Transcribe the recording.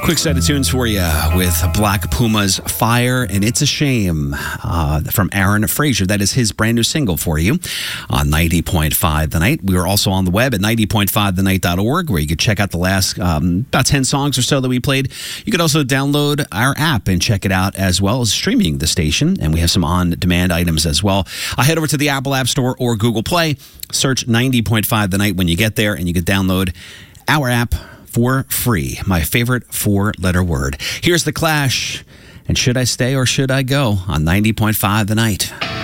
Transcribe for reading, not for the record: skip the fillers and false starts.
Quick set of tunes for you with Black Puma's Fire and It's a Shame from Aaron Frazier. That is his brand new single for you on 90.5 The Night. We are also on the web at 90.5thenight.org where you can check out the last about 10 songs or so that we played. You could also download our app and check it out as well as streaming the station. And we have some on-demand items as well. Head over to the Apple App Store or Google Play. Search 90.5 The Night when you get there and you can download our app for free. My favorite four-letter word. Here's The Clash, and Should I Stay or Should I Go on 90.5 The Night.